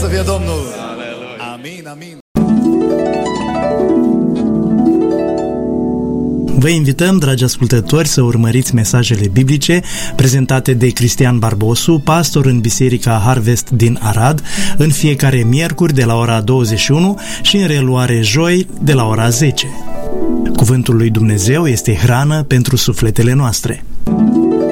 să fie Domnul! Amin, amin! Vă invităm, dragi ascultători, să urmăriți mesajele biblice prezentate de Cristian Barbosu, pastor în Biserica Harvest din Arad, în fiecare miercuri de la ora 21 și în reluare joi de la ora 10. Cuvântul lui Dumnezeu este hrană pentru sufletele noastre.